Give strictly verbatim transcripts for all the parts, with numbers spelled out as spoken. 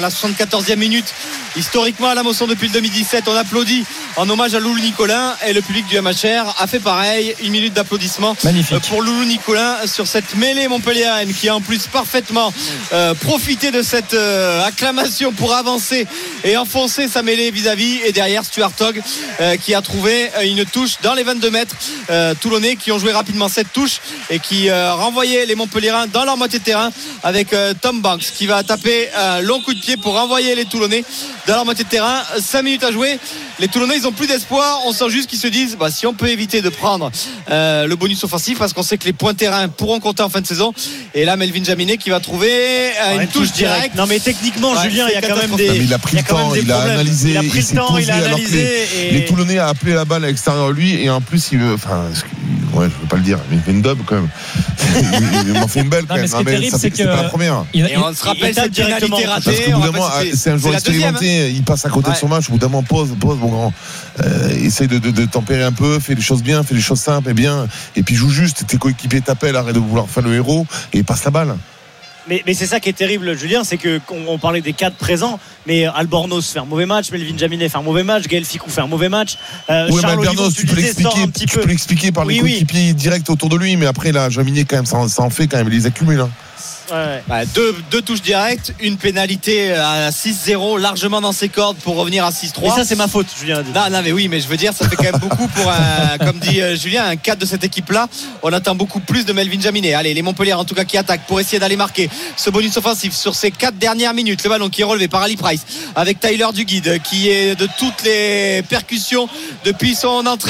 la soixante-quatorzième minute. Historiquement à la Mosson depuis le deux mille dix-sept, on applaudit en hommage à Loulou Nicolin et le public du M H R a fait pareil. Une minute d'applaudissement magnifique pour Loulou Nicolin sur cette mêlée montpelliéraine qui a en plus parfaitement euh, profité de cette euh, acclamation pour avancer et enfoncer sa mêlée vis-à-vis. Et derrière Stuart Hogg euh, qui a trouvé une touche dans les vingt-deux mètres. euh, Toulonnais qui ont joué rapidement cette touche et qui euh, renvoyaient les Montpelliérains dans leur moitié de terrain avec euh, Tom Banks qui va taper un long coup de pied pour renvoyer les Toulonnais dans leur moitié de terrain. Cinq minutes à jouer. Les Toulonnais ils ont plus d'espoir. On sent juste qu'ils se disent bah, si on peut éviter de prendre euh, le bonus offensif, parce qu'on sait que les points terrain pourront compter en fin de saison. Et là Melvin Jaminet qui va trouver euh, une ouais, touche directe. Direct. Non mais techniquement ouais, Julien il y a quand même des, non, mais il a pris il le temps, il a analysé, il a pris le temps, il a analysé les, et... les Toulonnais a appelé la balle à l'extérieur de lui et en plus il veut, enfin ouais je veux pas le dire mais il fait une dub quand même. il, il m'en fait une belle quand non, même. Mais ce qui est terrible ça, c'est que c'est pas la première. Il, et on se rappelle cette pénalité ratée. Parce qu'au bout d'un moment c'est un joueur expérimenté, il passe à côté de son match. Au bout d'un moment pose, pose mon grand. Euh, essaye de, de, de tempérer un peu, fais les choses bien, fais les choses simples et bien, et puis joue juste. Tes coéquipiers t'appellent, arrête de vouloir faire le héros et passe la balle. Mais, mais c'est ça qui est terrible, Julien, c'est que on, on parlait des quatre présents, mais Albornoz fait un mauvais match, Melvin Jaminet fait un mauvais match, Gaël Ficou fait un mauvais match. Euh, oui, Charles mais Albornoz, tu peux l'expliquer, tu peu. peux l'expliquer par oui, les coéquipiers oui. directs autour de lui, mais après là, Jaminet quand même, ça, ça en fait quand même, il les accumule. Hein. Ouais. Bah, deux, deux touches directes, une pénalité à six zéro largement dans ses cordes pour revenir à six trois. Et ça c'est ma faute, Julien. Non, non mais oui, mais je veux dire ça fait quand même beaucoup pour un, comme dit euh, Julien, un cadre de cette équipe là. On attend beaucoup plus de Melvin Jaminet. Allez, les Montpellier en tout cas qui attaquent pour essayer d'aller marquer ce bonus offensif sur ces quatre dernières minutes. Le ballon qui est relevé par Ali Price avec Tyler Duguid qui est de toutes les percussions depuis son entrée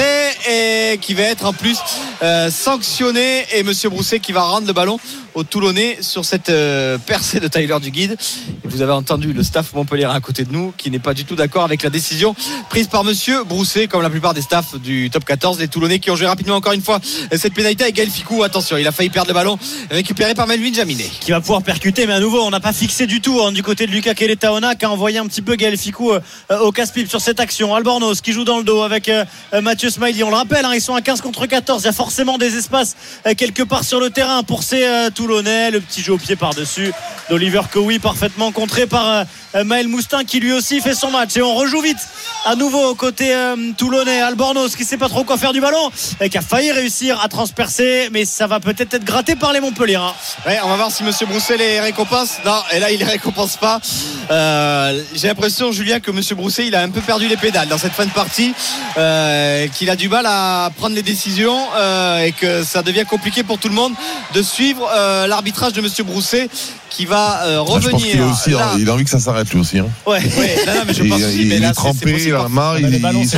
et qui va être en plus euh, sanctionné, et Monsieur Brousset qui va rendre le ballon au Toulonnais sur cette euh, percée de Tyler Duguid. Et vous avez entendu le staff montpelliérain à côté de nous qui n'est pas du tout d'accord avec la décision prise par Monsieur Brousset, comme la plupart des staffs du top quatorze. Les Toulonnais qui ont joué rapidement encore une fois cette pénalité avec Gaël Ficou. Attention, il a failli perdre le ballon, récupéré par Melvin Jaminet qui va pouvoir percuter, mais à nouveau on n'a pas fixé du tout hein, du côté de Lucas Keletaona qui a envoyé un petit peu Gaël Ficou euh, au casse-pipe sur cette action. Albornoz qui joue dans le dos avec euh, Mathieu Smiley, on le rappelle hein, ils sont à quinze contre quatorze, il y a forcément des espaces euh, quelque part sur le terrain pour ces euh, Toulonnais. Le petit jeu au pied par-dessus d'Oliver Cowie, parfaitement contré par euh, Maël Moustin qui lui aussi fait son match. Et on rejoue vite à nouveau côté euh, Toulonnais. Albornoz qui sait pas trop quoi faire du ballon et qui a failli réussir à transpercer, mais ça va peut-être être gratté par les Montpelliérains. Ouais, on va voir si Monsieur Brousset les récompense. Non, et là il les récompense pas. Euh, j'ai l'impression, Julien, que Monsieur Brousset il a un peu perdu les pédales dans cette fin de partie, euh, qu'il a du mal à prendre les décisions euh, et que ça devient compliqué pour tout le monde de suivre euh, l'arbitrage de Monsieur Brousset qui va euh, revenir. Ah, je pense qu'il a aussi, là, il a envie que ça s'arrête lui aussi. Hein. Ouais, ouais. Non, non, mais je pense il, aussi, il, mais il là, est trempé, c'est, c'est il a marre, il, le ballon, il c'est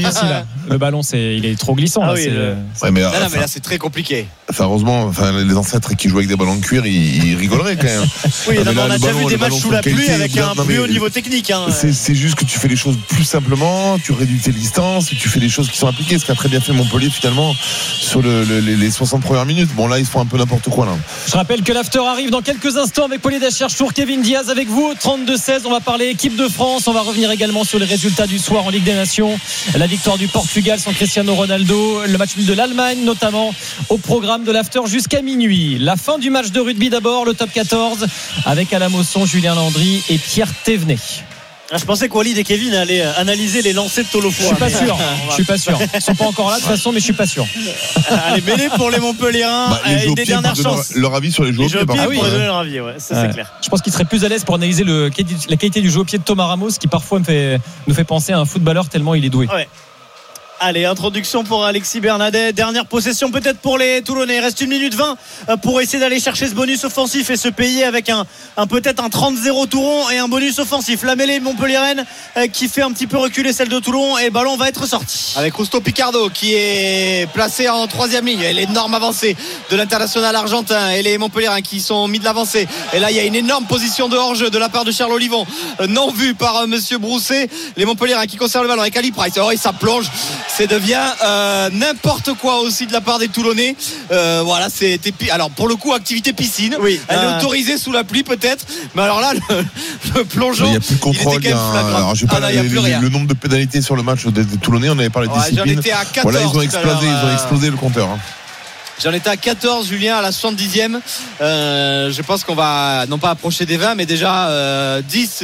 le ballon, c'est, il est trop glissant. Ah là, oui, c'est, le... ouais, mais, non, enfin, non, mais là c'est très compliqué. Enfin, heureusement, enfin, les ancêtres qui jouaient avec des ballons de cuir, ils, ils rigoleraient quand même. Oui, non, non, mais là, on a déjà vu des matchs sous la pluie avec un plus haut niveau technique. Hein. C'est, c'est juste que tu fais les choses plus simplement, tu réduis tes distances, tu fais les choses qui sont appliquées, ce qu'a très bien fait Montpellier finalement sur le, le, les, les soixante premières minutes. Bon là ils font un peu n'importe quoi là. Je rappelle que l'after arrive dans quelques instants avec Paulie Descherchour, Kevin Diaz avec vous, trente-deux seize. On va parler équipe de France, on va revenir également sur les résultats du soir en Ligue des Nations, la victoire du Portugal sans Cristiano Ronaldo, le match nul de l'Allemagne notamment au programme de l'after jusqu'à minuit. La fin du match de rugby d'abord, le top quatorze avec Alain Mosson, Julien Landry et Pierre Thévenet. Ah, je pensais qu'Walid et Kevin allaient analyser les lancers de Tolofoa. Je suis pas sûr. Je suis pas sûr. Ils sont pas encore là de toute façon, mais je suis pas sûr. Allez, mêlée pour les Montpelliérains. Bah, les une des dernières chances. Leur, leur avis sur les jeux au pied. Ah oui, pour donner leur avis, ouais, ça ouais. c'est clair. Je pense qu'il serait plus à l'aise pour analyser le, la qualité du jeu au pied de Thomas Ramos, qui parfois me fait, nous fait penser à un footballeur tellement il est doué. Ouais. Allez, introduction pour Alexis Bernadet. Dernière possession peut-être pour les Toulonnais. Il reste une minute vingt pour essayer d'aller chercher ce bonus offensif et se payer avec un, un peut-être un trente zéro Touron et un bonus offensif. La mêlée montpelliéraine qui fait un petit peu reculer celle de Toulon et le ballon va être sorti. Avec Justo Picardo qui est placé en troisième ligne. Et l'énorme avancée de l'international argentin et les Montpelliérains qui sont mis de l'avancée. Et là il y a une énorme position de hors-jeu de la part de Charles Olivon, non vue par euh, Monsieur Brousset. Les Montpelliérains qui conservent le ballon avec Ali Price. Alors, ça plonge. C'est devient euh, n'importe quoi aussi de la part des Toulonnais. Euh, voilà, c'était alors pour le coup activité piscine. Oui, elle euh... est autorisée sous la pluie peut-être, mais alors là le, le plongeon. Il n'y a plus de contrôle. Il y a, alors, j'ai pas ah, là, le, le, le nombre de pénalités sur le match des, des Toulonnais. On avait parlé de ouais, discipline. J'en étais à quatorze. Voilà, ils ont explosé, ils ont explosé le compteur. Hein. J'en étais à quatorze, Julien, à la soixante-dixième. Euh, je pense qu'on va non pas approcher des vingt, mais déjà euh, dix